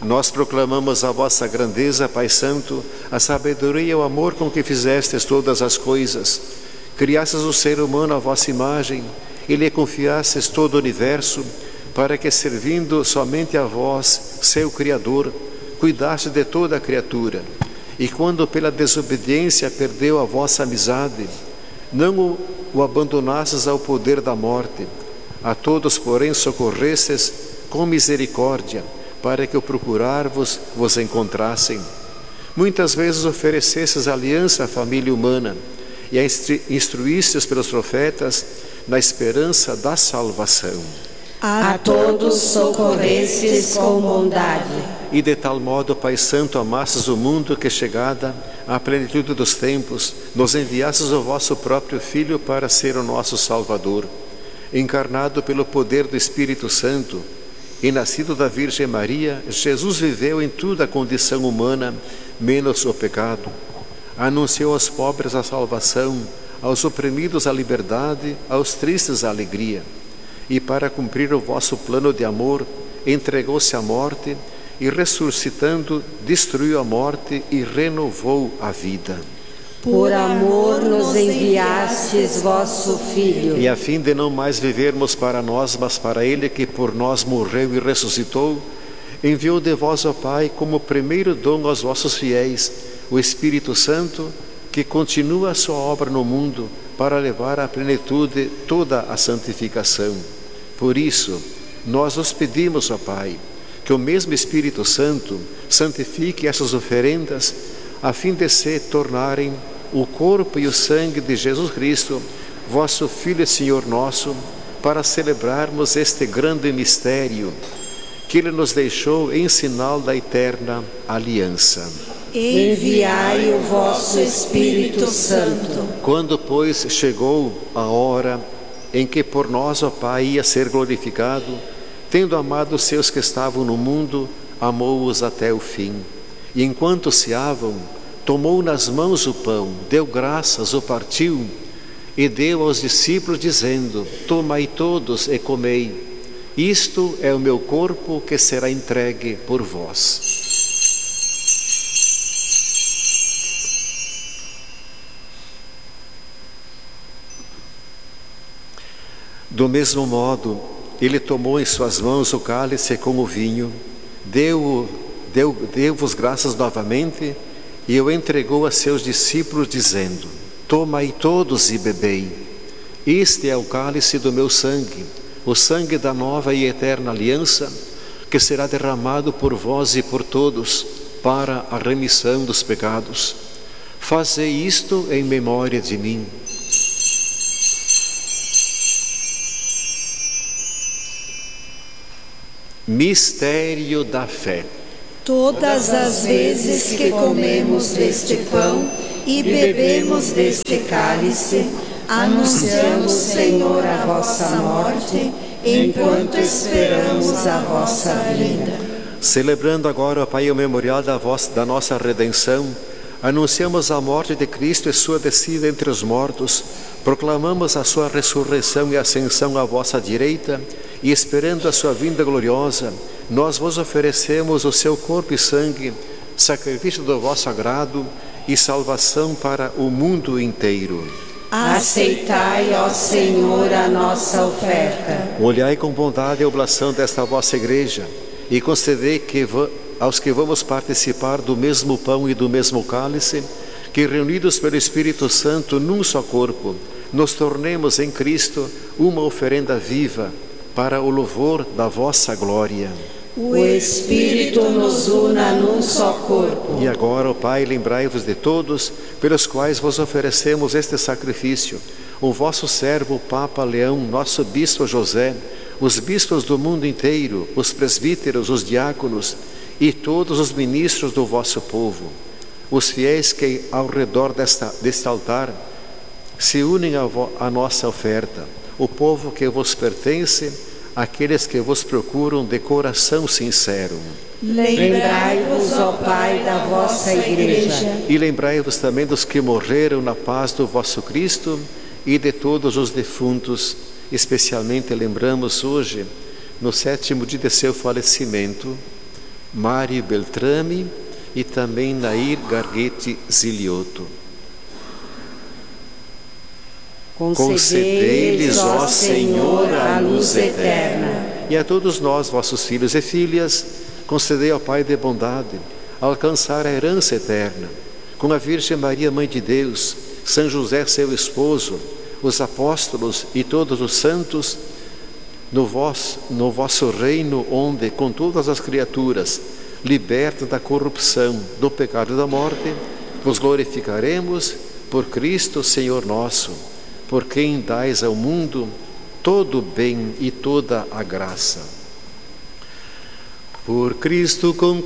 Nós proclamamos a vossa grandeza, Pai Santo, a sabedoria e o amor com que fizestes todas as coisas. Criastes o ser humano à vossa imagem e lhe confiastes todo o universo, para que, servindo somente a vós, seu Criador, cuidaste de toda a criatura. E quando pela desobediência perdeu a vossa amizade, não o abandonastes ao poder da morte. A todos, porém, socorrestes com misericórdia, para que o procurar-vos vos encontrassem. Muitas vezes oferecestes aliança à família humana e a instruístes pelos profetas na esperança da salvação. A todos socorrestes com bondade. E de tal modo, Pai Santo, amastes o mundo que, chegada à plenitude dos tempos, nos enviastes o vosso próprio Filho para ser o nosso Salvador. Encarnado pelo poder do Espírito Santo e nascido da Virgem Maria, Jesus viveu em toda a condição humana, menos o pecado. Anunciou aos pobres a salvação, aos oprimidos a liberdade, aos tristes a alegria. E para cumprir o vosso plano de amor, entregou-se à morte e, ressuscitando, destruiu a morte e renovou a vida. Por amor nos enviastes vosso Filho. E a fim de não mais vivermos para nós, mas para Ele que por nós morreu e ressuscitou, enviou de vós, ó Pai, como primeiro dom aos vossos fiéis, o Espírito Santo, que continua a sua obra no mundo para levar à plenitude toda a santificação. Por isso, nós os pedimos, ó Pai, que o mesmo Espírito Santo santifique essas oferendas, a fim de se tornarem o corpo e o sangue de Jesus Cristo, vosso Filho e Senhor nosso, para celebrarmos este grande mistério que Ele nos deixou em sinal da eterna aliança. Enviai o vosso Espírito Santo. Quando, pois, chegou a hora em que por nós, ó Pai, ia ser glorificado, tendo amado os seus que estavam no mundo, amou-os até o fim. E enquanto ceavam, tomou nas mãos o pão, deu graças, o partiu e deu aos discípulos, dizendo: tomai todos e comei. Isto é o meu corpo que será entregue por vós. Do mesmo modo, ele tomou em suas mãos o cálice com o vinho, deu-vos graças novamente e o entregou a seus discípulos, dizendo: tomai todos e bebei. Este é o cálice do meu sangue, o sangue da nova e eterna aliança, que será derramado por vós e por todos para a remissão dos pecados. Fazei isto em memória de mim. Mistério da fé. Todas as vezes que comemos deste pão e bebemos deste cálice, anunciamos, Senhor, a vossa morte, enquanto esperamos a vossa vinda. Celebrando agora, ó Pai, o memorial da nossa redenção, anunciamos a morte de Cristo e sua descida entre os mortos, proclamamos a sua ressurreição e ascensão à vossa direita, e esperando a sua vinda gloriosa, nós vos oferecemos o seu corpo e sangue, sacrifício do vosso agrado e salvação para o mundo inteiro. Aceitai, ó Senhor, a nossa oferta. Olhai com bondade a oblação desta vossa igreja e concedei que aos que vamos participar do mesmo pão e do mesmo cálice, que reunidos pelo Espírito Santo num só corpo, nos tornemos em Cristo uma oferenda viva para o louvor da vossa glória. O Espírito nos una num só corpo. E agora, ó Pai, lembrai-vos de todos pelos quais vos oferecemos este sacrifício, o vosso servo, o Papa Leão, nosso bispo José, os bispos do mundo inteiro, os presbíteros, os diáconos e todos os ministros do vosso povo, os fiéis que ao redor deste altar se unem à nossa oferta, o povo que vos pertence, aqueles que vos procuram de coração sincero. Lembrai-vos, ó Pai, da vossa igreja. E lembrai-vos também dos que morreram na paz do vosso Cristo e de todos os defuntos. Especialmente lembramos hoje, no 7º dia de seu falecimento, Mário Beltrame e também Nair Garguete Zilioto. Concedei-lhes, ó Senhor, a luz eterna. E a todos nós, vossos filhos e filhas, concedei ao Pai de bondade alcançar a herança eterna. Com a Virgem Maria, Mãe de Deus, São José, seu esposo, os apóstolos e todos os santos, no vosso reino, onde, com todas as criaturas, liberta da corrupção, do pecado e da morte, vos glorificaremos por Cristo, Senhor nosso, por quem dais ao mundo todo o bem e toda a graça. Por Cristo, com